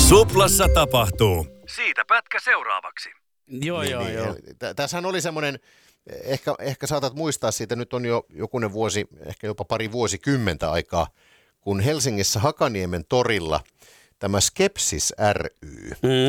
Suplassa tapahtuu. Siitä pätkä seuraavaksi. Joo. Tässähän oli semmoinen, ehkä saatat muistaa siitä, nyt on jo jokunen vuosi, ehkä jopa pari vuosikymmentä aikaa, kun Helsingissä Hakaniemen torilla tämä Skepsis ry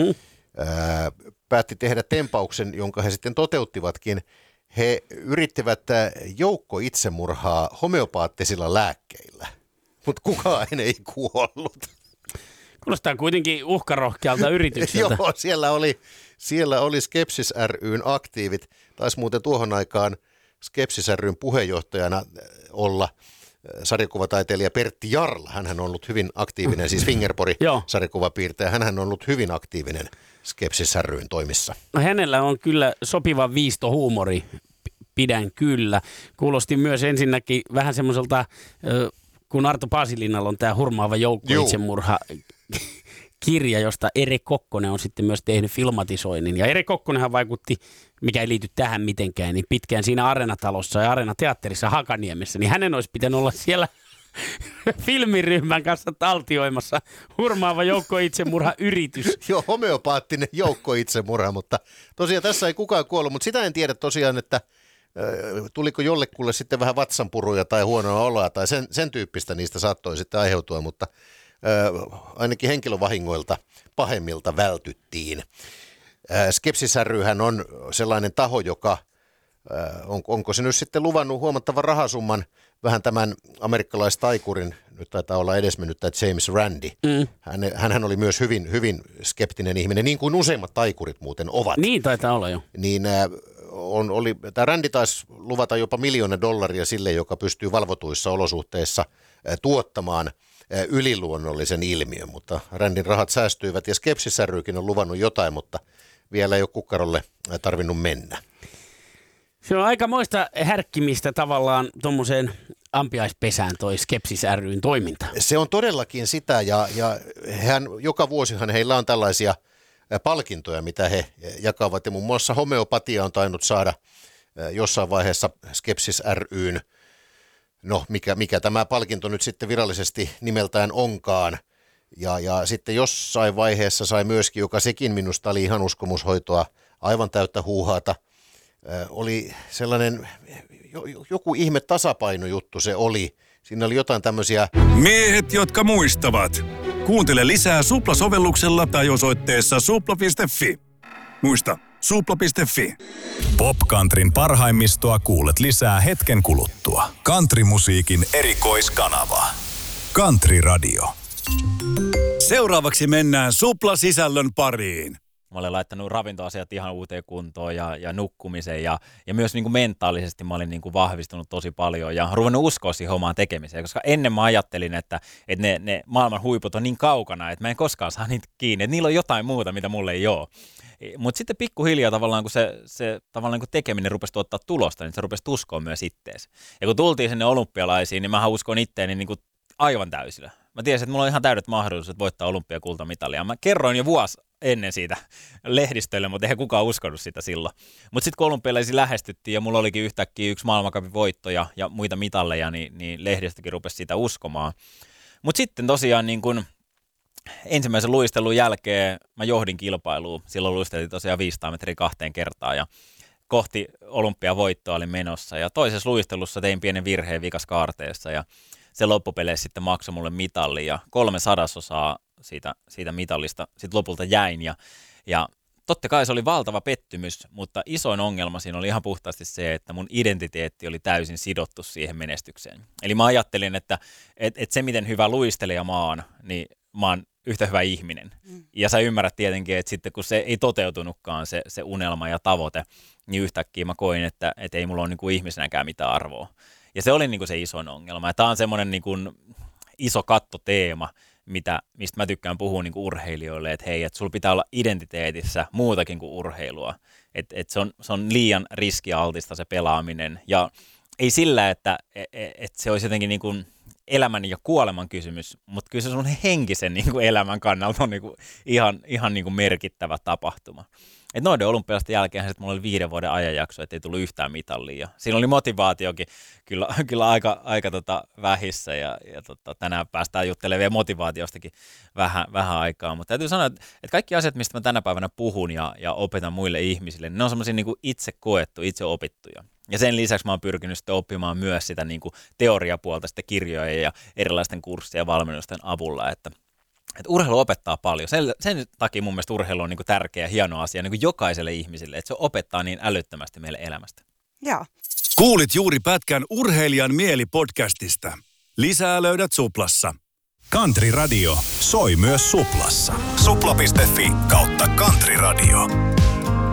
päätti tehdä tempauksen, jonka he sitten toteuttivatkin. He yrittivät joukkoitsemurhaa homeopaattisilla lääkkeillä, mutta kukaan ei kuollut. Kuulostaa kuitenkin uhkarohkealta yritykseltä. Joo, siellä oli Skepsis ry:n aktiivit. Taisi muuten tuohon aikaan Skepsis ry:n puheenjohtajana olla sarjakuvataiteilija Pertti Jarla. Hänhän on ollut hyvin aktiivinen, siis Fingerpori-sarjakuvapiirtäjä. Hänhän on ollut hyvin aktiivinen Skepsis ry:n toimissa. No, hänellä on kyllä sopiva viistohuumori, pidän kyllä. Kuulosti myös ensinnäkin vähän semmoiselta, kun Arto Paasilinnalla on tämä hurmaava joukkoitsemurha kirja, josta Ere Kokkonen on sitten myös tehnyt filmatisoinnin. Ja Ere Kokkonenhan vaikutti, mikä ei liity tähän mitenkään, niin pitkään siinä Areenatalossa ja Areenateatterissa Hakaniemessä. Niin hänen olisi pitänyt olla siellä filmiryhmän kanssa taltioimassa hurmaava joukkoitsemurha yritys. Joo, homeopaattinen joukkoitsemurha, mutta tosiaan tässä ei kukaan kuollut. Mutta sitä en tiedä tosiaan, että tuliko jollekulle sitten vähän vatsanpuruja tai huonoa oloa tai sen tyyppistä niistä saattoi sitten aiheutua, mutta ainakin henkilövahingoilta pahemmilta vältyttiin. Skepsis ryhän on sellainen taho, joka, onko se nyt sitten luvannut huomattavan rahasumman vähän tämän amerikkalaistaikurin, nyt taitaa olla edesmennyt tämä James Randi. Hänhän oli myös hyvin, hyvin skeptinen ihminen, niin kuin useimmat taikurit muuten ovat. Niin taitaa olla jo. Niin tämä Randi taisi luvata jopa $1 miljoonaa sille, joka pystyy valvotuissa olosuhteissa tuottamaan yliluonnollisen ilmiön, mutta Randin rahat säästyivät ja Skepsis rykin on luvannut jotain, mutta vielä ei ole kukkarolle tarvinnut mennä. Se on aikamoista härkkimistä tavallaan tuommoiseen ampiaispesään toi Skepsis ry:n toiminta. Se on todellakin sitä ja joka vuosihan heillä on tällaisia palkintoja, mitä he jakavat ja muun muassa homeopatia on tainnut saada jossain vaiheessa Skepsis ry:n. No, mikä tämä palkinto nyt sitten virallisesti nimeltään onkaan. Ja sitten jossain vaiheessa sai myöskin, joka sekin minusta oli ihan uskomushoitoa, aivan täyttä huuhaata. Oli sellainen, joku ihme tasapainojuttu se oli. Siinä oli jotain tämmöisiä. Miehet, jotka muistavat. Kuuntele lisää Supla-sovelluksella tai osoitteessa supla.fi. Muista, supla.fi. Popcountryn parhaimmistoa kuulet lisää hetken kuluttua. Countrymusiikin erikoiskanava. Country Radio. Seuraavaksi mennään Supla-sisällön pariin. Mä olen laittanut ravintoasiat ihan uuteen kuntoon ja nukkumisen ja myös niin kuin mentaalisesti mä olin niin kuin vahvistunut tosi paljon ja ruvennut uskoa siihen omaan tekemiseen, koska ennen mä ajattelin, että ne maailman huiput on niin kaukana, että mä en koskaan saa niitä kiinni, että niillä on jotain muuta, mitä mulle ei ole. Mutta sitten pikkuhiljaa tavallaan, kun se tavallaan kun tekeminen rupesi tuottaa tulosta, niin se rupesi uskoa myös itteensä. Ja kun tultiin sinne olympialaisiin, niin mähän uskon itteeni niin kuin aivan täysillä. Mä tiesin, että mulla on ihan täydet mahdollisuudet voittaa olympiakultamitalia. Mä kerroin jo vuosi ennen siitä lehdistölle, mutta eihän kukaan uskonut sitä silloin. Mutta sitten kun olympialaisiin lähestyttiin ja mulla olikin yhtäkkiä yksi maailmancupin voitto ja muita mitalleja, niin lehdistökin rupesi sitä uskomaan. Mutta sitten tosiaan niin kun ensimmäisen luistelun jälkeen mä johdin kilpailuun. Silloin luisteltiin tosiaan 500 metriä 2 kertaa ja kohti olympiavoittoa olin menossa. Ja toisessa luistelussa tein pienen virheen vikaskaarteessa ja se loppupeleissä sitten maksoi mulle mitalli ja 3/100 siitä mitallista sitten lopulta jäin. Ja totta kai se oli valtava pettymys, mutta isoin ongelma siinä oli ihan puhtaasti se, että mun identiteetti oli täysin sidottu siihen menestykseen. Eli mä ajattelin, että se miten hyvä luistelija mä oon, niin mä oon yhtä hyvä ihminen. Ja sä ymmärrät tietenkin, että sitten kun se ei toteutunutkaan se unelma ja tavoite, niin yhtäkkiä mä koin, että ei mulla ole niin kuin ihmisenäkään mitään arvoa. Ja se oli niin kuin se isoin ongelma. Ja tää on semmoinen niin kuin iso kattoteema, mistä mä tykkään puhua niin kuin urheilijoille, että hei, että sulla pitää olla identiteetissä muutakin kuin urheilua. Että se on liian riskialtista se pelaaminen. Ja ei sillä, että se olisi jotenkin niin kuin elämän ja kuoleman kysymys, mutta kyllä se sun henkisen niin kuin elämän kannalta on niin kuin ihan niin kuin merkittävä tapahtuma. noiden olympialaisten jälkeen mulla oli 5 vuoden ajanjakso, ettei tullut yhtään mitallia. Ja siinä oli motivaatiokin kyllä aika vähissä ja tänään päästään juttelemaan vielä motivaatiostakin vähän aikaa. Mutta täytyy sanoa, että kaikki asiat, mistä mä tänä päivänä puhun ja opetan muille ihmisille, niin ne on semmoisia niin kuin itse koettu, itse opittuja. Ja sen lisäksi mä oon pyrkinyt sitten oppimaan myös sitä niin kuin teoriapuolta sitten kirjojen ja erilaisten kurssien ja valmennusten avulla, että urheilu opettaa paljon. Sen takia mun mielestä urheilu on niin kuin tärkeä ja hieno asia niin kuin jokaiselle ihmiselle, että se opettaa niin älyttömästi meille elämästä. Joo. Kuulit juuri pätkän Urheilijan mieli-podcastista. Lisää löydät Suplassa. Country Radio soi myös Suplassa. Supla.fi/Country Radio.